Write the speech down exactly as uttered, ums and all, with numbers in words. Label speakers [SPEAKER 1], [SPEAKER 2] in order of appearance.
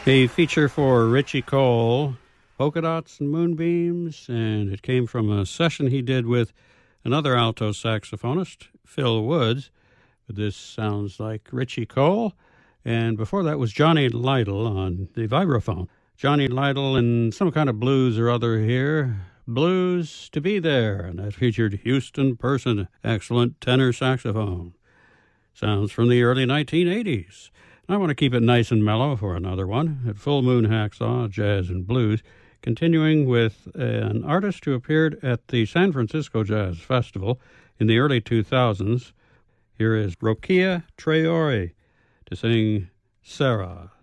[SPEAKER 1] A feature for Richie Cole, Polka Dots and Moonbeams, and it came from a session he did with another alto saxophonist, Phil Woods. But this sounds like Richie Cole, and before that was Johnny Lytle on the vibraphone. Johnny Lytle in some kind of blues or other here. Blues to Be There, and that featured Houston Person, excellent tenor saxophone. Sounds from the early nineteen eighties. I want to keep it nice and mellow for another one at Full Moon Hacksaw, Jazz and Blues, continuing with an artist who appeared at the San Francisco Jazz Festival in the early two thousands. Here is Rokia Traore to sing Sarah.